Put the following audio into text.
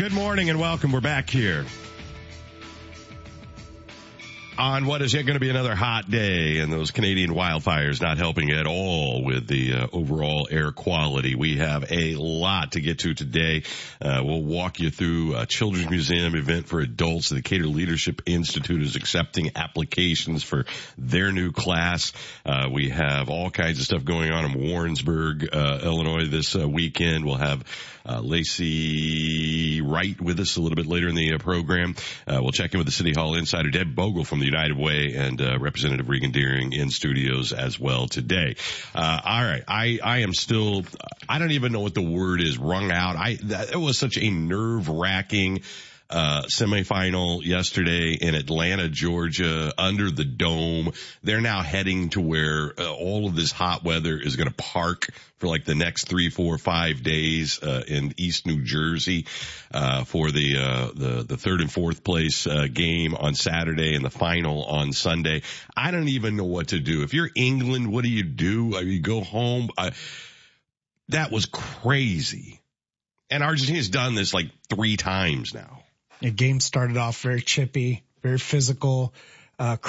Good morning and welcome. We're back here on what is yet going to be another hot day, and those Canadian wildfires not helping at all with the overall air quality. We have a lot to get to today. We'll walk you through a Children's Museum event for adults. The Decatur Leadership Institute is accepting applications for their new class. We have all kinds of stuff going on in Warrensburg, Illinois this weekend. We'll have Lacey Wright with us a little bit later in the program. We'll check in with the City Hall insider, Deb Bogle from the United Way, and Representative Regan Deering in studios as well today. All right. I am still, I don't even know what the word is, wrung out. It was such a nerve-wracking semifinal yesterday in Atlanta, Georgia, under the dome. They're now heading to where all of this hot weather is going to park for like the next 3, 4, 5 days in East New Jersey for the third and fourth place game on Saturday and the final on Sunday. I don't even know what to do. If you're England, what do? You go home? That was crazy. And Argentina's done this like 3 times now. The game started off very chippy, very physical.